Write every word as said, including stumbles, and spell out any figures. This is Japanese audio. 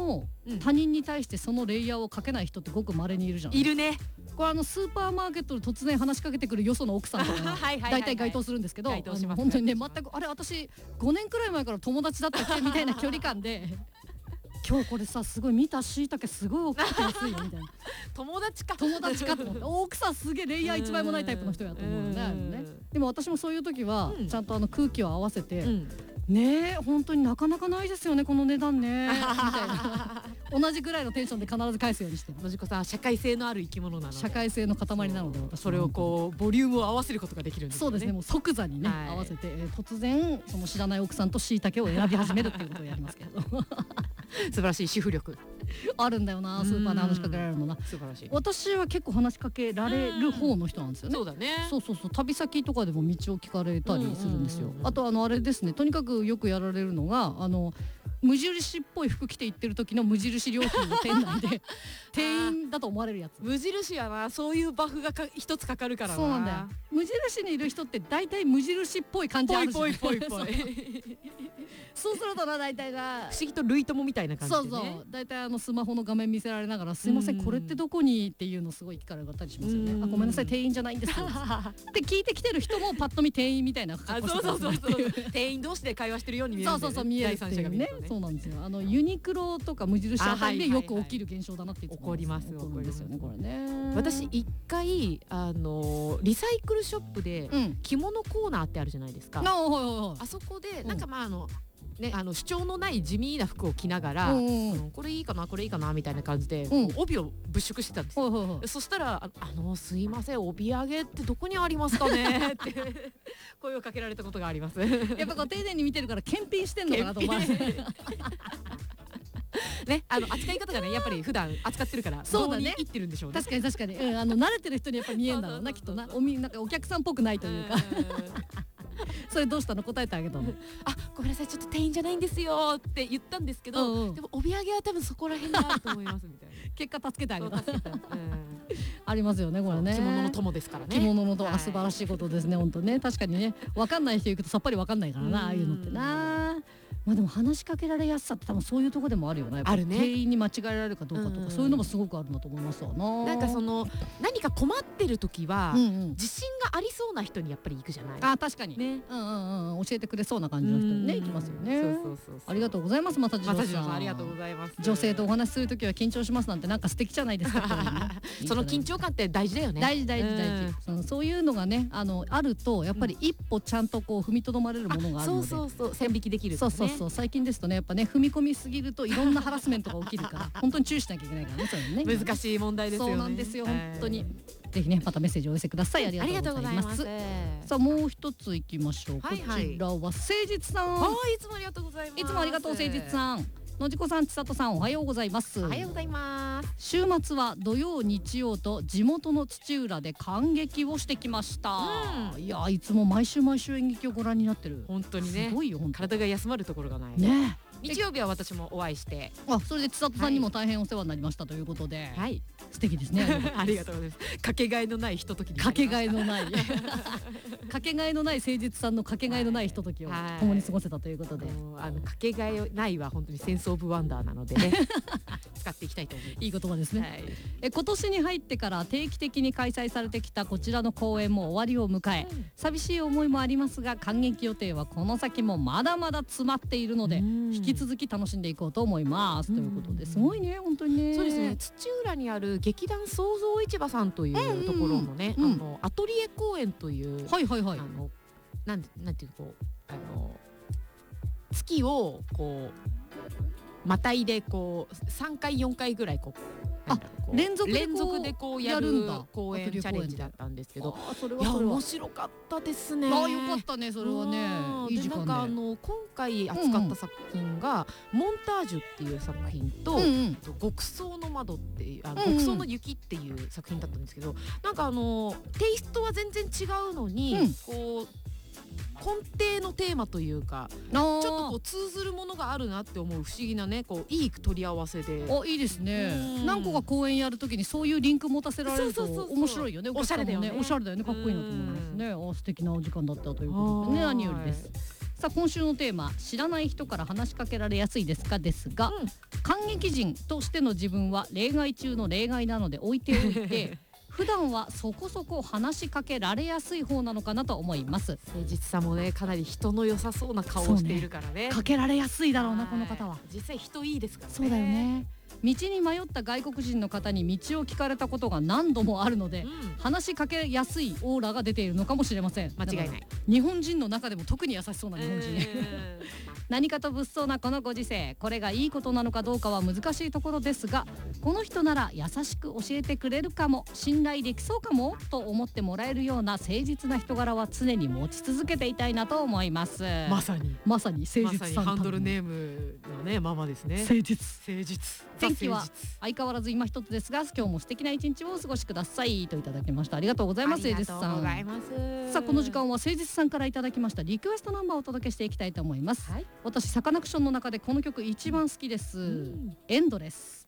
も他人に対してそのレイヤーをかけない人ってごく稀にいるじゃん。 いるね。 これあのスーパーマーケットで突然話しかけてくるよその奥さんとかが大体該当するんですけど、 該当します。 本当にね、全くあれ私ごねんくらい前から友達だったっけみたいな距離感で今日これさすごい見たしいたけすごい大きくて安いよみたいな友達か友達かと思って奥さんすげえレイヤー一枚もないタイプの人やと思うのね。あのねでも私もそういう時はちゃんとあの空気を合わせて、うんねえ本当になかなかないですよねこの値段ねみたいな同じぐらいのテンションで必ず返すようにしてる。 のじこさん社会性のある生き物なので、 社会性の塊なので私それをこうボリュームを合わせることができるんですよね。 そうですね、もう即座にね、はい、合わせて、えー、突然その知らない奥さんとしいたけを選び始めるっていうことをやりますけど素晴らしい主婦力あるんだよなスーパーで話しかけられるのな。 素晴らしい。 私は結構話しかけられる方の人なんですよね。 そうだね。 そうそうそう、旅先とかでも道を聞かれたりするんですよ。あとあのあれですね、とにかくよくやられるのがあの無印っぽい服着て行ってる時の無印良品の店内で店員だと思われるやつ。 無印やな、そういうバフがか一つかかるからな。 そうなんだよ。無印にいる人って大体無印っぽい感じあるし、 ぽいぽいぽいぽいそうするとな大体な不思議と類友みたいな感じでね。 そうそう、大体あのスマホの画面見せられながらすいませんこれってどこにっていうのすごい聞かれたりしますよね。あごめんなさい店員じゃないんですよって聞いてきてる人もパッと見店員みたいな格好してる。 そうそうそうそう店員同士で会話してるように見えるんだよね。 そうそうそう見えるっていうね。そうなんですよ。あのユニクロとか無印あたりでよく起きる現象だなっていう。 起こります起こりますよねこれね。 私一回あのリサイクルショップで着物コーナーってあるじゃないですか。あそこでなんかまああのね、あの主張のない地味な服を着ながら、うんうん、これいいかなこれいいかなみたいな感じで、うん、帯を物色してたんですよ、うんうんうん、そしたら あ, あのすいません帯揚げってどこにありますかねって声をかけられたことがあります。やっぱこう丁寧に見てるから検品してんのかなと思われてね、あの扱い方がねやっぱり普段扱ってるからそうだね、 いってるんでしょうね。 確かに確かに、うん、あの慣れてる人にやっぱ見えんだろうなきっとな。おみなんかお客さんっぽくないというかそれどうしたの答えてあげたの。 あごめんなさいちょっと店員じゃないんですよって言ったんですけど、うんうん、でも帯揚げは多分そこら辺にあると思いますみたいな結果助けてあげた、うん、ありますよねこれね。 着物の友ですからね。 着物の友、はい、素晴らしいことですね本当ね。確かにね分かんない人行くとさっぱり分かんないからなああいうのってな。まあでも話しかけられやすさって多分そういうところでもあるよね。 あるね。 店員に間違えられるかどうかとか、うん、そういうのもすごくあるなと思いますわな。 なんかその何か困ってる時は、うんうん、自信がありそうな人にやっぱり行くじゃない。 あ確かにね、うんうんうん、教えてくれそうな感じの人にね行きますよね。そうそうそうそう。ありがとうございます。また次郎さんありがとうございます。 女性とお話しする時は緊張しますなんてなんか素敵じゃないですか。 ね、その緊張感って大事だよね。 大事大事大事。そのそういうのがねあのあるとやっぱり一歩ちゃんとこう踏みとどまれるものがあるので、 そうそうそう線引きできる、ね。 そうそうそう。最近ですとねやっぱね踏み込みすぎるといろんなハラスメントが起きるから本当に注意しなきゃいけないからね。そういうね難しい問題ですよね。 そうなんですよ本当に。ぜひねまたメッセージをお寄せください。ありがとうございます。さあもう一ついきましょう。はいはい、こちらは誠実さん。 はい、いつもありがとうございます。 いつもありがとう誠実さん。のじこさんちさとさんおはようございます。 おはようございます。 週末は土曜日曜と地元の土浦で観劇をしてきました、うん、いやいつも毎週毎週演劇をご覧になってる。 本当にねすごいよ本当。 体が休まるところがないね。 日曜日は私もお会いして、 あそれで千里さんにも大変お世話になりましたということで、はい、素敵ですね。 ありがとうございます。かけがえのないひとときかけがえのないかけがえのない誠実さんのかけがえのないひとときを共に過ごせたということで、 あのかけがえないは本当にセンスオブワンダーなのでね使っていきたいと思います。 いい言葉ですね、はい、え今年に入ってから定期的に開催されてきたこちらの公演も終わりを迎え、うん、寂しい思いもありますが観劇予定はこの先もまだまだ詰まっているので、うん、引き続き楽しんでいこうと思います、うん、ということですごいね本当にね。 そうですね。土浦にある劇団創造市場さんというところのね、うんうん、あのアトリエ公演という、 はいはいはい、 あのなんなんていうこうあの月をこうまたいでこうさんかいよんかいぐらいこうあ連続連続でこうやる公演チャレンジだったんですけど、いや面白かったですね。 あよかったねそれはね。いい時間で。 なんかあの今回扱った作品が、うんうん、モンタージュっていう作品と、うんうん、極層の窓っていうあの、うんうん、極層の雪っていう作品だったんですけど、なんかあのテイストは全然違うのに、うん、こう根底のテーマというかちょっとこう通ずるものがあるなって思う不思議なねこういい取り合わせで。 あいいですね。何個か公演やるときにそういうリンク持たせられると面白いよね。 おしゃれだよね。 おしゃれだよね。かっこいいなと思いますね。あ素敵なお時間だったということでね何よりです。 さあ今週のテーマ、知らない人から話しかけられやすいですかですが、うん、感激人としての自分は例外中の例外なので置いておいて普段はそこそこ話しかけられやすい方なのかなと思います。 誠実さもね、かなり人の良さそうな顔をしているから ね, ねかけられやすいだろうなこの方は。 実際人いいですからね。 そうだよね。道に迷った外国人の方に道を聞かれたことが何度もあるので、うん、話しかけやすいオーラが出ているのかもしれません。 間違いない。 日本人の中でも特に優しそうな日本人、何かと物騒なこのご時世、これがいいことなのかどうかは難しいところですが、この人なら優しく教えてくれるかも、信頼できそうかもと思ってもらえるような誠実な人柄は常に持ち続けていたいなと思います。 まさにまさに誠実さん、 まさにハンドルネームのねママですね。 誠実誠実。 天気は相変わらず今一つですが、今日も素敵な一日をお過ごしくださいといただきました。ありがとうございます。誠実さん。さあこの時間は誠実さんからいただきましたリクエストナンバーをお届けしていきたいと思います。はい、私サカナクションの中でこの曲一番好きです。うん、エンドレス。